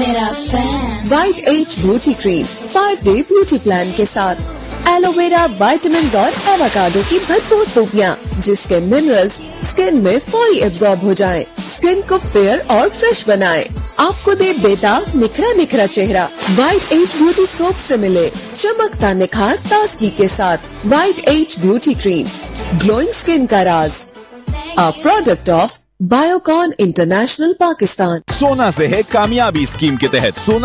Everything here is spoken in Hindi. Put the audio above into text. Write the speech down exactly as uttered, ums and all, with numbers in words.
मेरा fan. White as beauty cream five day beauty plan के साथ एलोवेरा, विटामिन और एवोकाडो की भरपूर खूबियाँ, जिसके मिनरल्स स्किन में फौरी एब्जॉर्ब हो जाएं, स्किन को फेयर और फ्रेश बनाएं, आपको दे बेताब निखरा निखरा चेहरा। वाइट एज ब्यूटी सोप से मिले चमकता निखार ताजगी के साथ। White as beauty cream, glowing skin का राज, a product of Biocon international Pakistan. सोना से है कामयाबी स्कीम के तहत सोना